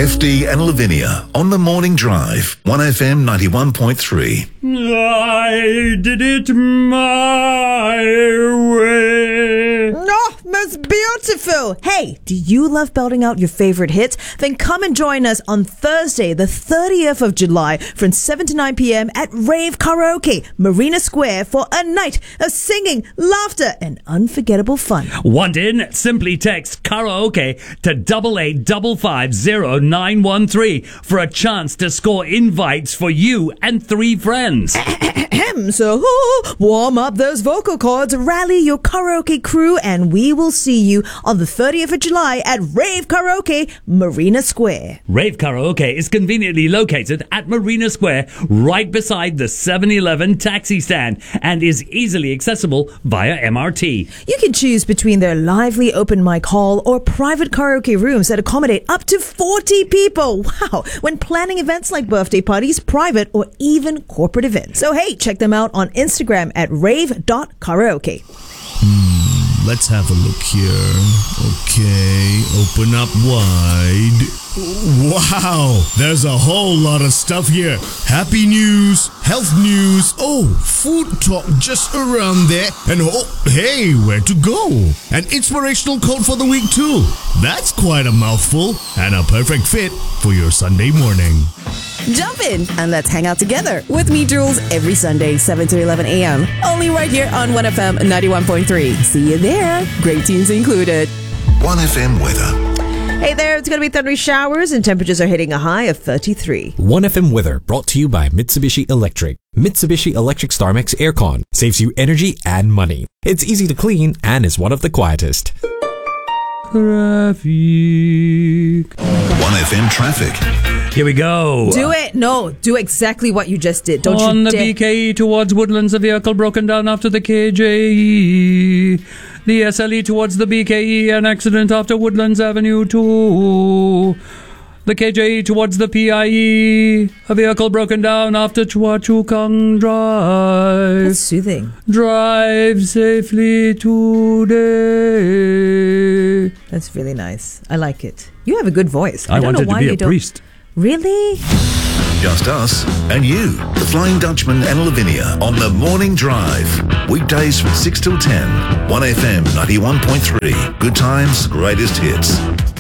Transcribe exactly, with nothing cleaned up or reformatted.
F D and Lavinia on the Morning Drive, one F M ninety-one point three. I did it my way. Oh, most beautiful. Hey, do you love belting out your favorite hits? Then come and join us on Thursday, the thirtieth of July from seven to nine p.m. at Rave Karaoke, Marina Square, for a night of singing, laughter, and unforgettable fun. Want in? Simply text karaoke to double eight double five zero nine one three for a chance to score invites for you and three friends. So warm up those vocal cords, rally your karaoke crew, and we will see you on the thirtieth of July at Rave Karaoke, Marina Square. Rave Karaoke is conveniently located at Marina Square, right beside the seven eleven taxi stand, and is easily accessible via M R T. You can choose between their lively open mic hall or private karaoke rooms that accommodate up to forty people. Wow! When planning events like birthday parties, private, or even corporate events. So hey, check them out on Instagram at rave dot karaoke. Hmm, let's have a look here. Okay, open up wide. Wow, there's a whole lot of stuff here. Happy news, health news, oh, food talk just around there, and oh, hey, where to go? An inspirational quote for the week too. That's quite a mouthful, and a perfect fit for your Sunday morning. Jump in and let's hang out together with me, Jules, every Sunday, seven to eleven a.m. Only right here on one F M ninety-one point three. See you there. Great tunes included. one F M weather. Hey there, it's going to be thundery showers and temperatures are hitting a high of thirty-three. one F M weather brought to you by Mitsubishi Electric. Mitsubishi Electric StarMax Aircon saves you energy and money. It's easy to clean and is one of the quietest. Traffic. one F M traffic. Here we go. Do it. No, do exactly what you just did. Don't On you the dare. B K E towards Woodlands, a vehicle broken down after the K J E. The S L E towards the B K E, an accident after Woodlands Avenue two. The K J E towards the P I E, a vehicle broken down after Chua Chu Kang Drive. That's soothing. Drive safely today. That's really nice. I like it. You have a good voice. I, I don't wanted know why to be you a don't... priest. Really? Just us and you, the Flying Dutchman and Lavinia on the Morning Drive. Weekdays from six till ten, one F M ninety-one point three. Good times, greatest hits.